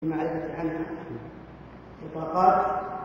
المعرفة عنها بطاقات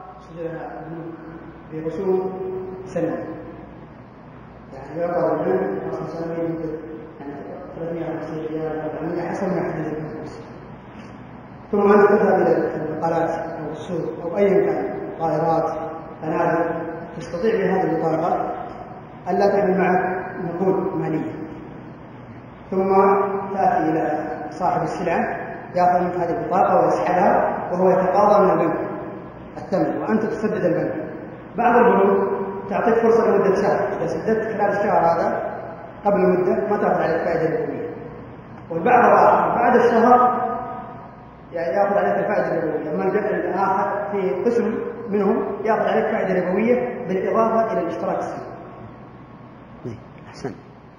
برسوم سنة، يعني يعطى الآن أصل سنوي مدة 350 ريال 400 حسب ما يحدد النفس. ثم أنت تذهب إلى البقالات أو السوق أو أي كان طائرات فنادق، تستطيع بهذه البطاقة ألا تحمل معك نقود مالية، ثم تأتي إلى صاحب السلعة يأخذ منك هذه البطاقة ويسحبها وهو يتقاضى من البنك الثمن وأنت تسدد البنك. بعض البنوك تعطيك فرصة لمدة شهر، إذا سددت خلال الشهر هذا قبل مدة ما تأخذ عليك فائدة ربوية، والبعض الآخر بعد الشهر يعني يأخذ عليك الفائدة الربوية، أما الآخر في قسم منهم يأخذ عليك فائدة ربوية بالإضافة إلى الاشتراك السنوي. أحسن.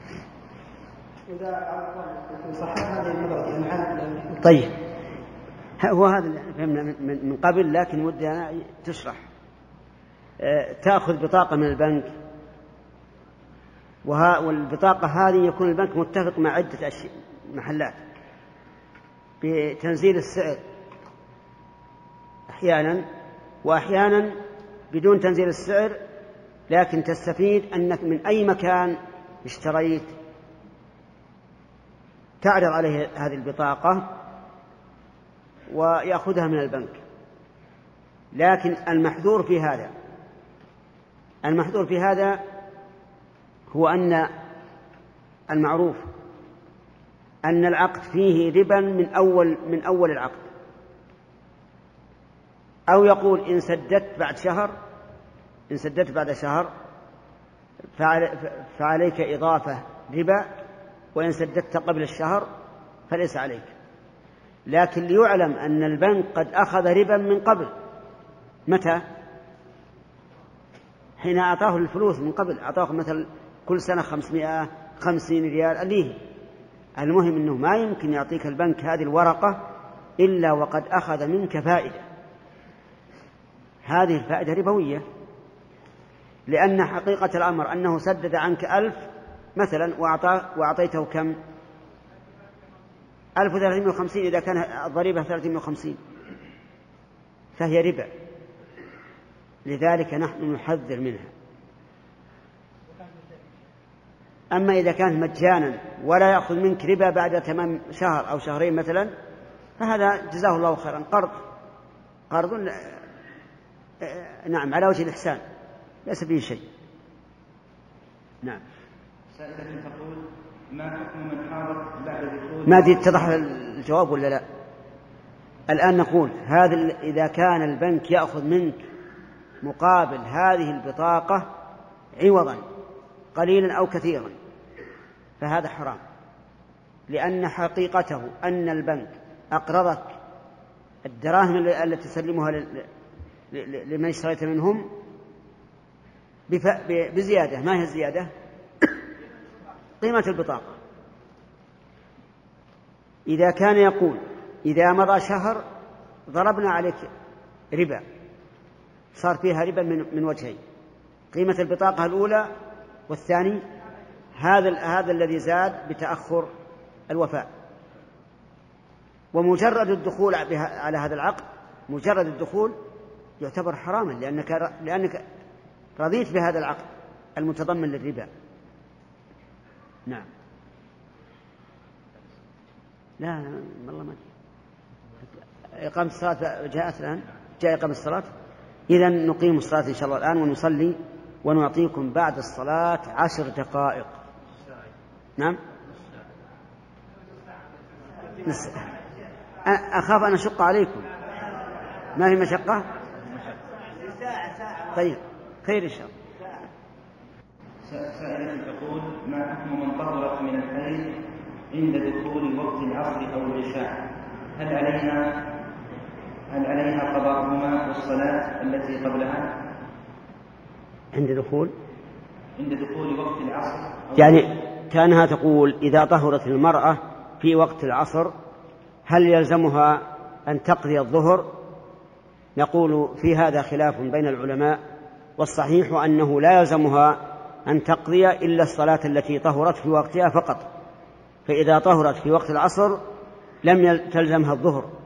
إذا صحت هذه النظرة طيب، هو هذا فهمنا من قبل، لكن ودي أنا تشرح. تأخذ بطاقة من البنك، والبطاقة هذه يكون البنك متفق مع عدة محلات بتنزيل السعر أحيانا، وأحيانا بدون تنزيل السعر، لكن تستفيد أنك من أي مكان اشتريت تعرض عليه هذه البطاقة ويأخذها من البنك. لكن المحذور في هذا هو أن المعروف أن العقد فيه ربا من أول العقد، أو يقول إن سددت بعد شهر فعليك إضافة ربا، وإن سددت قبل الشهر فليس عليك. لكن ليعلم أن البنك قد أخذ ربا من قبل. متى؟ حين أعطاه الفلوس من قبل، أعطاه مثل كل سنة 550 ريال أليه. المهم أنه ما يمكن يعطيك البنك هذه الورقة إلا وقد أخذ منك فائدة. هذه الفائدة ربوية، لأن حقيقة الأمر أنه سدد عنك 1000 مثلا وأعطيته كم؟ 1350، إذا كان الضريبة 350 فهي ربا. لذلك نحن نحذر منها. أما إذا كانت مجانا ولا يأخذ منك ربا بعد تمام شهر أو شهرين مثلا، فهذا جزاه الله خيرا، قرض نعم على وجه الإحسان، ليس به شيء. نعم. سائلة تقول: ما حكم من حاضر بعد دخول؟ ما اتضح الجواب ولا لا؟ الآن نقول هذا إذا كان البنك يأخذ منك مقابل هذه البطاقة عوضا قليلا أو كثيرا فهذا حرام، لأن حقيقته أن البنك أقرضك الدراهم التي تسلمها لمن اشتريت منهم بزيادة. ما هي الزيادة؟ قيمة البطاقة. إذا كان يقول إذا مضى شهر ضربنا عليك ربا، صار فيها ربا من وجهين: قيمة البطاقة الأولى، والثاني هذا الذي زاد بتأخر الوفاء. ومجرد الدخول على هذا العقد، مجرد الدخول يعتبر حراما، لأنك رضيت بهذا العقد المتضمن للربا. نعم. لا والله ما إقامة الصلاة جاءت الآن، جاء إقامة الصلاة. إذا نقيم الصلاة إن شاء الله الآن ونصلي، ونعطيكم بعد الصلاة 10 دقائق. نعم. أخاف أن أشق عليكم. ما في مشقة؟ طيب خير إن شاء الله. سائلة تقول: ما حكم من طهرت من الحيض عند دخول وقت العصر أو العشاء؟ هل عليها قضاءهما والصلاة التي قبلها؟ عند دخول وقت العصر، يعني كانها تقول إذا طهرت المرأة في وقت العصر هل يلزمها أن تقضي الظهر؟ نقول في هذا خلاف بين العلماء، والصحيح أنه لا يلزمها أن تقضي إلا الصلاة التي طهرت في وقتها فقط. فإذا طهرت في وقت العصر لم تلزمها الظهر،